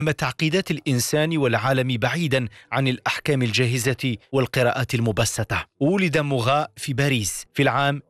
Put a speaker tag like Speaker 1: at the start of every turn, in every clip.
Speaker 1: تعقيدات الإنسان والعالم بعيدا عن الأحكام الجاهزة والقراءات المبسطة. ولد موغا في باريس في العام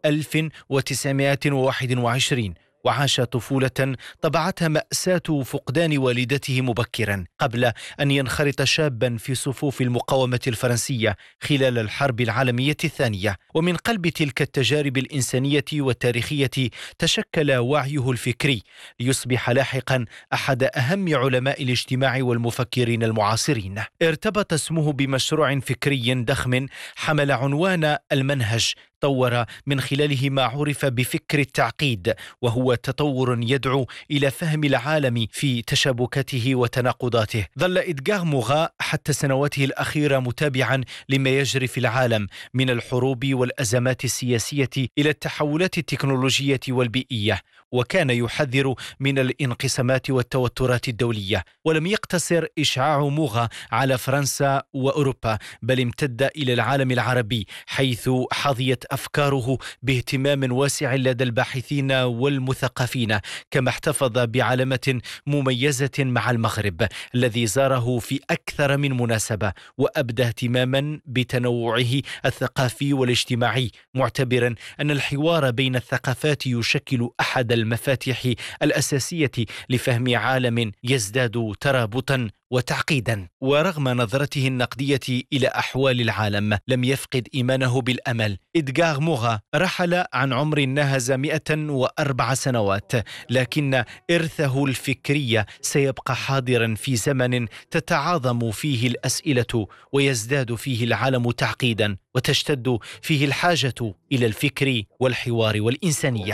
Speaker 1: 1921 وعاش طفولة طبعتها مأساة فقدان والدته مبكرا قبل أن ينخرط شابا في صفوف المقاومة الفرنسية خلال الحرب العالمية الثانية. ومن قلب تلك التجارب الإنسانية والتاريخية تشكل وعيه الفكري ليصبح لاحقا أحد أهم علماء الاجتماع والمفكرين المعاصرين. ارتبط اسمه بمشروع فكري ضخم حمل عنوان المنهج، طور من خلاله ما عرف بفكر التعقيد، وهو تطور يدعو إلى فهم العالم في تشابكاته وتناقضاته. ظل إدغار موغا حتى سنواته الأخيرة متابعا لما يجري في العالم من الحروب والأزمات السياسية إلى التحولات التكنولوجية والبيئية، وكان يحذر من الانقسامات والتوترات الدولية. ولم يقتصر إشعاع موغا على فرنسا وأوروبا، بل امتد إلى العالم العربي، حيث حظيت أفكاره باهتمام واسع لدى الباحثين والمثقفين، كما احتفظ بعلامة مميزة مع المغرب الذي زاره في أكثر من مناسبة، وأبدى اهتماما بتنوعه الثقافي والاجتماعي، معتبرا أن الحوار بين الثقافات يشكل أحد المفاتيح الأساسية لفهم عالم يزداد ترابطا وتعقيدا. ورغم نظرته النقدية إلى أحوال العالم لم يفقد إيمانه بالأمل. إدغار موغا رحل عن عمر ناهز 104 سنوات، لكن إرثه الفكري سيبقى حاضرا في زمن تتعاظم فيه الأسئلة ويزداد فيه العالم تعقيدا وتشتد فيه الحاجة إلى الفكر والحوار والإنسانية.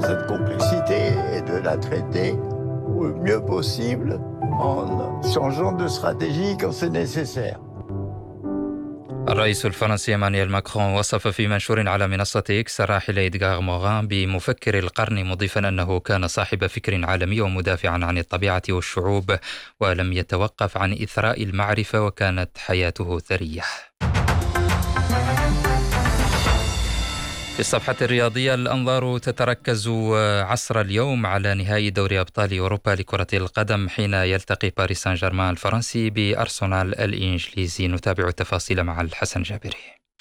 Speaker 2: الرئيس الفرنسي إيمانويل ماكرون وصف في منشور على منصة إكس راحل إدغار موغا بمفكر القرن، مضيفا أنه كان صاحب فكر عالمي ومدافعا عن الطبيعة والشعوب، ولم يتوقف عن إثراء المعرفة، وكانت حياته ثرية. في الصفحة الرياضية الأنظار تتركز عصر اليوم على نهائي دوري أبطال أوروبا لكرة القدم، حين يلتقي باريس سان جيرمان الفرنسي بأرسنال الإنجليزي. نتابع التفاصيل مع الحسن جابري.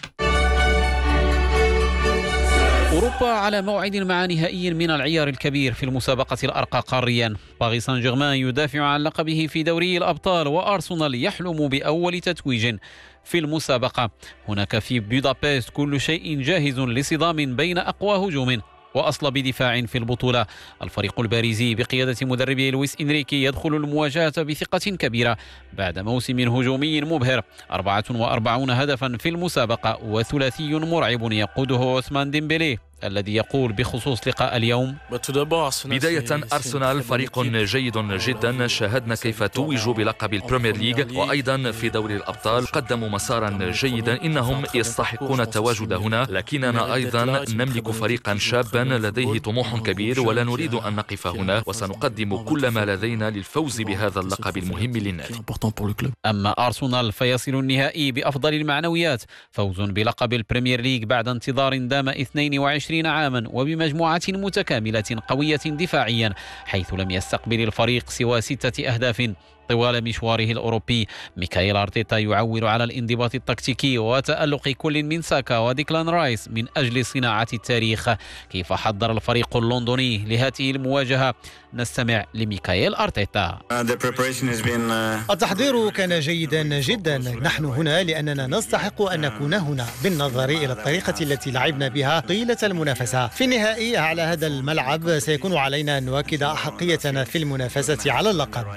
Speaker 3: أوروبا على موعد مع نهائي من العيار الكبير في المسابقة الأرقى قاريا. باريس سان جيرمان يدافع عن لقبه في دوري الأبطال، وأرسنال يحلم بأول تتويج في المسابقة. هناك في بودابست كل شيء جاهز لصدام بين أقوى هجوم وأصلب دفاع في البطولة. الفريق الباريزي بقيادة مدربه لويس إنريكي يدخل المواجهة بثقة كبيرة بعد موسم هجومي مبهر، 44 هدفا في المسابقة وثلاثي مرعب يقوده عثمان ديمبélé الذي يقول بخصوص لقاء اليوم:
Speaker 4: بداية أرسنال فريق جيد جدا، شاهدنا كيف توجوا بلقب البريمير ليج، وأيضا في دوري الأبطال قدموا مسارا جيدا، إنهم يستحقون التواجد هنا، لكننا أيضا نملك فريقا شابا لديه طموح كبير، ولا نريد أن نقف هنا، وسنقدم كل ما لدينا للفوز بهذا اللقب المهم للنادي.
Speaker 3: أما أرسنال فيصل النهائي بأفضل المعنويات، فوز بلقب البريمير ليج بعد انتظار دام 22 عاما وبمجموعة متكاملة قوية دفاعيا، حيث لم يستقبل الفريق سوى 6 أهداف طوال مشواره الأوروبي. ميكايل أرتيتا يعول على الانضباط التكتيكي وتألق كل من ساكا وديكلان رايس من أجل صناعة التاريخ. كيف حضر الفريق اللندني لهذه المواجهة؟ نستمع لميكايل أرتيتا.
Speaker 5: التحضير كان جيدا جدا. نحن هنا لأننا نستحق أن نكون هنا بالنظر إلى الطريقة التي لعبنا بها طيلة المنافسة. في النهائي على هذا الملعب سيكون علينا أن نؤكد أحقيتنا في المنافسة على اللقب.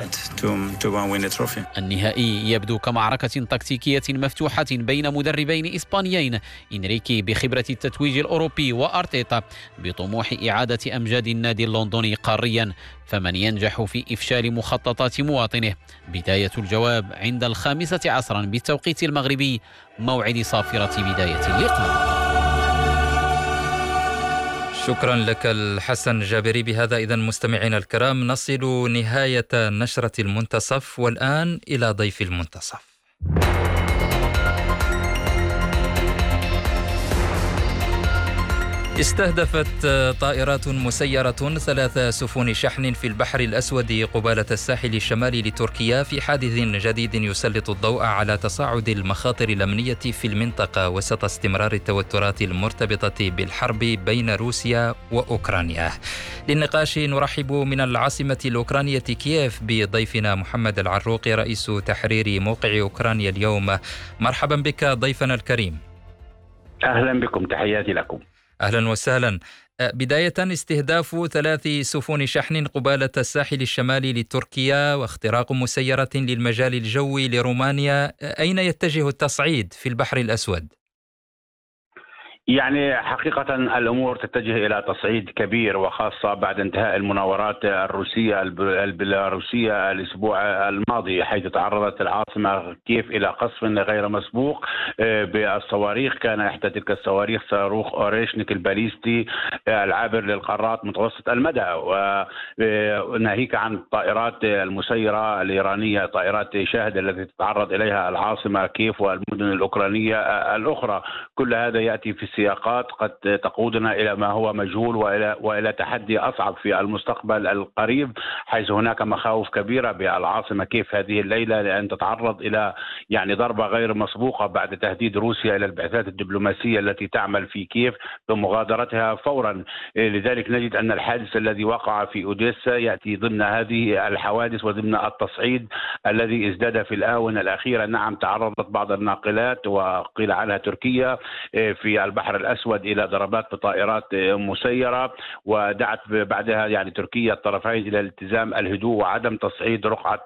Speaker 3: النهائي يبدو كمعركة تكتيكية مفتوحة بين مدربين إسبانيين، إنريكي بخبرة التتويج الأوروبي وأرتيتا بطموح إعادة أمجاد النادي اللندني قاريا. فمن ينجح في إفشال مخططات مواطنه؟ بداية الجواب عند 5 عصرا بالتوقيت المغربي، موعد صافرة بداية اللقاء.
Speaker 2: شكرا لك الحسن جابري. بهذا إذن مستمعينا الكرام نصل نهاية نشرة المنتصف، والآن إلى ضيف المنتصف. استهدفت طائرات مسيرة 3 سفن شحن في البحر الأسود قبالة الساحل الشمالي لتركيا في حادث جديد يسلط الضوء على تصاعد المخاطر الأمنية في المنطقة وسط استمرار التوترات المرتبطة بالحرب بين روسيا وأوكرانيا. للنقاش نرحب من العاصمة الأوكرانية كييف بضيفنا محمد العروقي رئيس تحرير موقع أوكرانيا اليوم. مرحبا بك ضيفنا الكريم.
Speaker 6: أهلا بكم، تحياتي لكم.
Speaker 2: أهلا وسهلا. بداية، استهداف 3 سفن شحن قبالة الساحل الشمالي لتركيا واختراق مسيرة للمجال الجوي لرومانيا، أين يتجه التصعيد في البحر الأسود؟
Speaker 6: يعني حقيقة الأمور تتجه إلى تصعيد كبير، وخاصة بعد انتهاء المناورات الروسية البيلاروسية الأسبوع الماضي، حيث تعرضت العاصمة كييف إلى قصف غير مسبوق بالصواريخ. كان إحدى تلك الصواريخ صاروخ أوريشنيك الباليستي العابر للقارات متوسط المدى، وناهيك عن الطائرات المسيرة الإيرانية، طائرات شاهد التي تتعرض إليها العاصمة كييف والمدن الأوكرانية الأخرى. كل هذا يأتي في سياقات قد تقودنا إلى ما هو مجهول وإلى تحدي أصعب في المستقبل القريب، حيث هناك مخاوف كبيرة بالعاصمة كييف هذه الليلة لأن تتعرض إلى ضربة غير مسبوقة بعد تهديد روسيا إلى البعثات الدبلوماسية التي تعمل في كييف بمغادرتها فورا. لذلك نجد أن الحادث الذي وقع في أوديسا يأتي ضمن هذه الحوادث وضمن التصعيد الذي ازداد في الآونة الأخيرة. نعم، تعرضت بعض الناقلات وقيل عنها تركيا في البحر الأسود إلى ضربات بطائرات مسيرة، ودعت بعدها تركيا الطرفين إلى التزام الهدوء وعدم تصعيد رقعة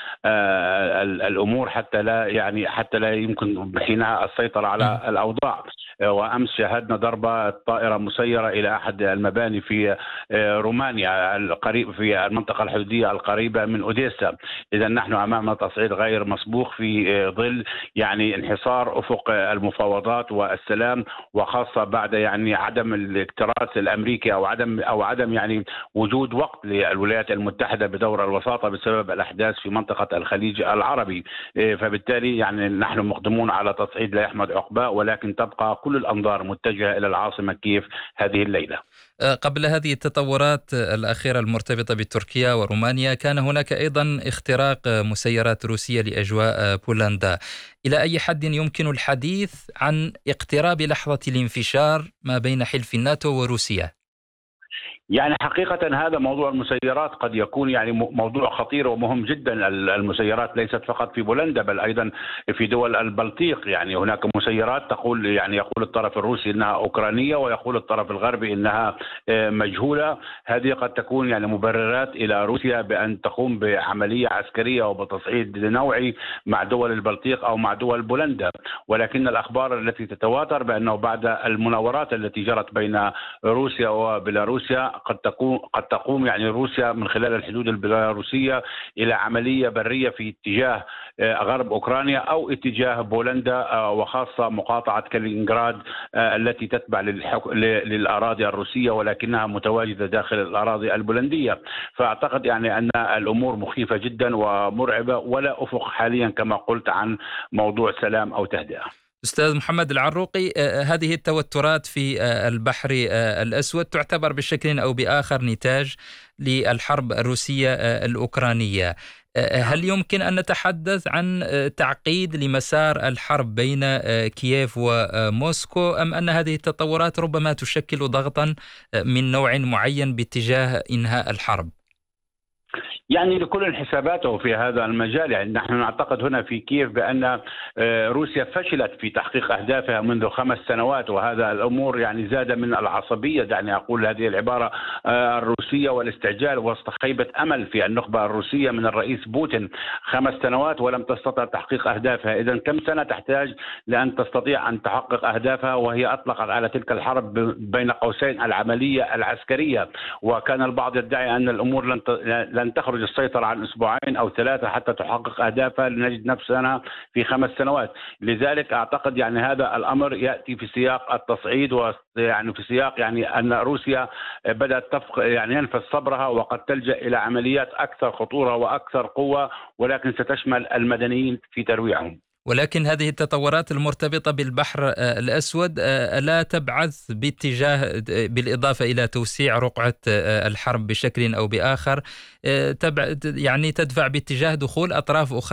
Speaker 6: الأمور حتى لا يمكن حينها السيطرة على الأوضاع. وأمس شاهدنا ضربة طائرة مسيرة إلى أحد المباني في رومانيا القريب في المنطقة الحدودية القريبة من أوديسا. إذا نحن أمام تصعيد غير مسبوق في ظل انحصار أفق المفاوضات والسلام، وخاصة بعد عدم الاكتراث الأمريكي أو عدم وجود وقت للولايات المتحدة بدور الوساطة بسبب الأحداث في منطقة الخليج العربي. فبالتالي نحن مقدمون على تصعيد لا يحمد عقباه، ولكن تبقى كل الأنظار متجهة إلى العاصمة كييف هذه الليلة.
Speaker 2: قبل هذه التطورات الأخيرة المرتبطة بتركيا ورومانيا، كان هناك أيضا اختراق مسيرات روسية لأجواء بولندا. إلى أي حد يمكن الحديث عن اقتراب لحظة الانفجار ما بين حلف الناتو وروسيا؟
Speaker 6: حقيقة هذا موضوع المسيرات قد يكون موضوع خطير ومهم جدا. المسيرات ليست فقط في بولندا بل أيضا في دول البلطيق. هناك مسيرات يقول الطرف الروسي إنها أوكرانية ويقول الطرف الغربي إنها مجهولة. هذه قد تكون مبررات إلى روسيا بأن تقوم بعملية عسكرية وبتصعيد نوعي مع دول البلطيق أو مع دول بولندا. ولكن الأخبار التي تتواتر بأنه بعد المناورات التي جرت بين روسيا وبيلاروسيا قد تقوم روسيا من خلال الحدود البيلاروسية إلى عملية برية في اتجاه غرب أوكرانيا أو اتجاه بولندا، وخاصة مقاطعة كالينغراد التي تتبع للأراضي الروسية ولكنها متواجدة داخل الأراضي البولندية. فأعتقد أن الأمور مخيفة جدا ومرعبة، ولا أفق حاليا كما قلت عن موضوع سلام أو تهدئة.
Speaker 2: أستاذ محمد العروقي، هذه التوترات في البحر الأسود تعتبر بشكل أو بآخر نتاج للحرب الروسية الأوكرانية. هل يمكن أن نتحدث عن تعقيد لمسار الحرب بين كييف وموسكو، أم أن هذه التطورات ربما تشكل ضغطا من نوع معين باتجاه إنهاء الحرب؟
Speaker 6: لكل حساباته في هذا المجال. نحن نعتقد هنا في كييف بأن روسيا فشلت في تحقيق أهدافها منذ 5 سنوات، وهذا الأمور زاد من العصبية، دعني أقول هذه العبارة الروسية، والاستعجال وسط خيبة أمل في النخبة الروسية من الرئيس بوتين. 5 سنوات ولم تستطع تحقيق أهدافها. إذن كم سنة تحتاج لأن تستطيع أن تحقق أهدافها وهي أطلقت على تلك الحرب بين قوسين العملية العسكرية؟ وكان البعض يدعي أن الأمور لن تخرج السيطرة عن 2 أو 3 حتى تحقق أهدافها، لنجد نفسنا في 5 سنوات. لذلك أعتقد هذا الأمر يأتي في سياق التصعيد في سياق أن روسيا بدأت ينفذ صبرها وقد تلجأ إلى عمليات أكثر خطورة وأكثر قوة، ولكن ستشمل المدنيين في ترويعهم.
Speaker 2: ولكن هذه التطورات المرتبطة بالبحر الأسود لا تبعث باتجاه، بالإضافة إلى توسيع رقعة الحرب بشكل أو بآخر، يعني تدفع باتجاه دخول أطراف أخرى